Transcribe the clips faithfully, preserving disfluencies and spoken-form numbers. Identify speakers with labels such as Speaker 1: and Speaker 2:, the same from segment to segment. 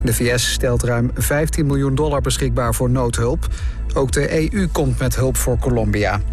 Speaker 1: De V S stelt ruim vijftien miljoen dollar beschikbaar voor noodhulp. Ook de E U komt met hulp voor Colombia.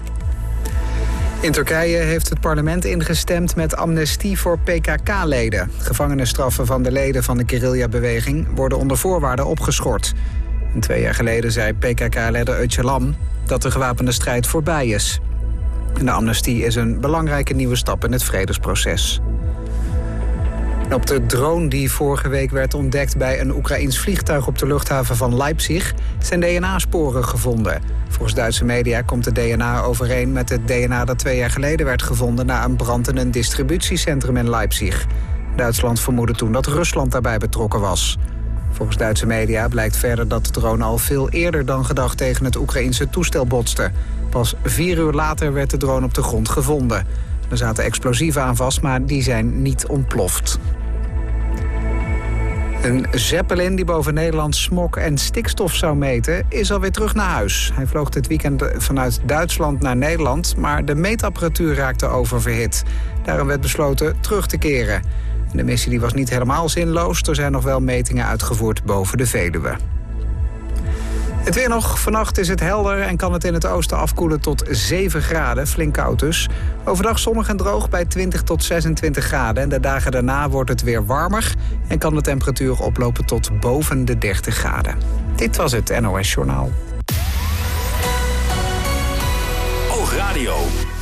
Speaker 1: In Turkije heeft het parlement ingestemd met amnestie voor P K K-leden. Gevangenisstraffen van de leden van de guerrilla-beweging worden onder voorwaarden opgeschort. En twee jaar geleden zei P K K-leider Öcalan dat de gewapende strijd voorbij is. En de amnestie is een belangrijke nieuwe stap in het vredesproces. En op de drone die vorige week werd ontdekt bij een Oekraïns vliegtuig op de luchthaven van Leipzig zijn D N A-sporen gevonden. Volgens Duitse media komt de D N A overeen met het D N A dat twee jaar geleden werd gevonden na een brand in een distributiecentrum in Leipzig. Duitsland vermoedde toen dat Rusland daarbij betrokken was. Volgens Duitse media blijkt verder dat de drone al veel eerder dan gedacht tegen het Oekraïense toestel botste. Pas vier uur later werd de drone op de grond gevonden. Er zaten explosieven aan vast, maar die zijn niet ontploft. Een Zeppelin die boven Nederland smog en stikstof zou meten is alweer terug naar huis. Hij vloog dit weekend vanuit Duitsland naar Nederland, maar de meetapparatuur raakte oververhit. Daarom werd besloten terug te keren. De missie die was niet helemaal zinloos. Er zijn nog wel metingen uitgevoerd boven de Veluwe. Het weer nog. Vannacht is het helder en kan het in het oosten afkoelen tot zeven graden. Flink koud dus. Overdag zonnig en droog bij twintig tot zesentwintig graden. En de dagen daarna wordt het weer warmer en kan de temperatuur oplopen tot boven de dertig graden. Dit was het N O S Journaal.
Speaker 2: Oogradio.